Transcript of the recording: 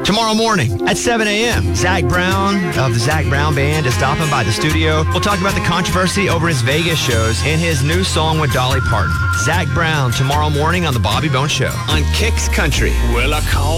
Tomorrow morning at 7 a.m., Zach Brown of the Zach Brown Band is stopping by the studio. We'll talk about the controversy over his Vegas shows and his new song with Dolly Parton. Zach Brown tomorrow morning on The Bobby Bones Show on Kicks Country. Well, I call